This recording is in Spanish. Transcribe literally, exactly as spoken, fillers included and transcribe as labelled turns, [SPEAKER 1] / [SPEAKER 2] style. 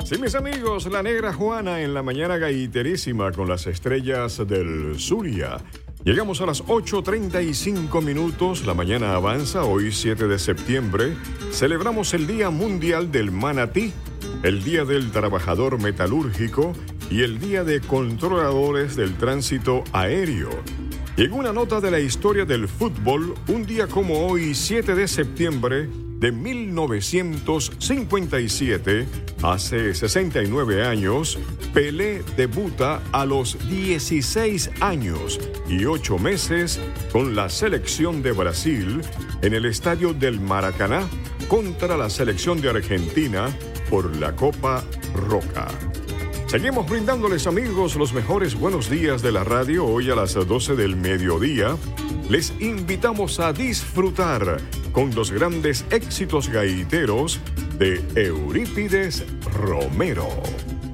[SPEAKER 1] Sí, mis amigos, la Negra Juana en la mañana gaiterísima con las estrellas del Zulia. Llegamos a las ocho treinta y cinco minutos, la mañana avanza, hoy siete de septiembre. Celebramos el Día Mundial del Manatí, el Día del Trabajador Metalúrgico y el Día de Controladores del Tránsito Aéreo. Y en una nota de la historia del fútbol, un día como hoy, siete de septiembre de mil novecientos cincuenta y siete, hace sesenta y nueve años, Pelé debuta a los dieciséis años y ocho meses con la selección de Brasil en el estadio del Maracaná contra la selección de Argentina por la Copa Roca. Seguimos brindándoles, amigos, los mejores buenos días de la radio. Hoy a las doce del mediodía les invitamos a disfrutar con los grandes éxitos gaiteros de Eurípides Romero.